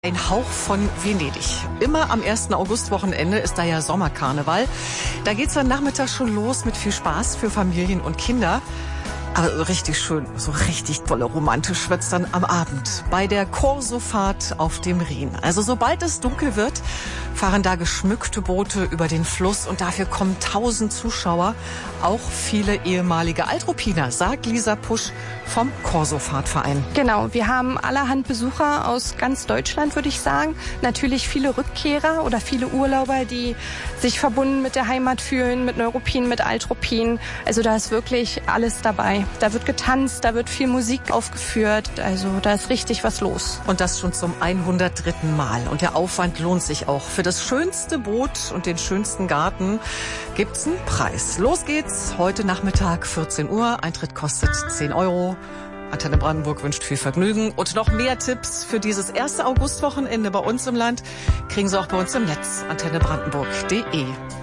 Ein Hauch von Venedig. Immer am 1. Augustwochenende ist da ja Sommerkarneval. Da geht's dann nachmittags schon los mit viel Spaß für Familien und Kinder. Aber so richtig schön, so richtig tolle romantisch wird's dann am Abend bei der Korsofahrt auf dem Rhin. Also sobald es dunkel wird, fahren da geschmückte Boote über den Fluss und dafür kommen 1000 Zuschauer, auch viele ehemalige Altruppiner, sagt Lisa Pusch vom Korsofahrtverein. Genau, wir haben allerhand Besucher aus ganz Deutschland, würde ich sagen. Natürlich viele Rückkehrer oder viele Urlauber, die sich verbunden mit der Heimat fühlen, mit Neuruppin, mit Altruppin. Also da ist wirklich alles dabei. Da wird getanzt, da wird viel Musik aufgeführt, also da ist richtig was los. Und das schon zum 103. Mal. Und der Aufwand lohnt sich auch. Für das schönste Boot und den schönsten Garten gibt's einen Preis. Los geht's, heute Nachmittag 14 Uhr. Eintritt kostet 10 €. Antenne Brandenburg wünscht viel Vergnügen. Und noch mehr Tipps für dieses 1. Augustwochenende bei uns im Land kriegen Sie auch bei uns im Netz, antennebrandenburg.de.